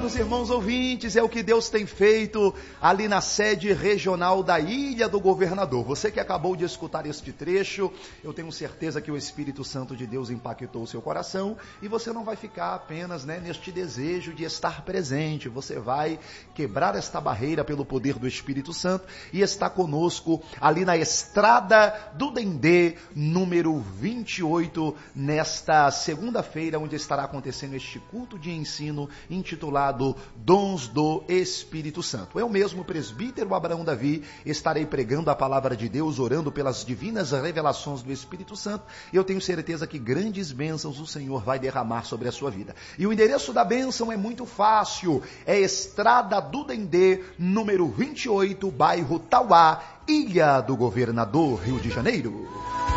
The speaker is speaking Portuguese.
amados irmãos ouvintes, é o que Deus tem feito ali na sede regional da Ilha do Governador. Você que acabou de escutar este trecho, eu tenho certeza que o Espírito Santo de Deus impactou o seu coração e você não vai ficar apenas neste desejo de estar presente. Você vai quebrar esta barreira pelo poder do Espírito Santo e está conosco ali na Estrada do Dendê, número 28, nesta segunda-feira, onde estará acontecendo este culto de ensino intitulado Dons do Espírito Santo. Eu mesmo, presbítero Abraão Davi, estarei pregando a palavra de Deus, orando pelas divinas revelações do Espírito Santo, e eu tenho certeza que grandes bênçãos o Senhor vai derramar sobre a sua vida. E o endereço da bênção é muito fácil, é Estrada do Dendê, número 28, bairro Tauá, Ilha do Governador, Rio de Janeiro.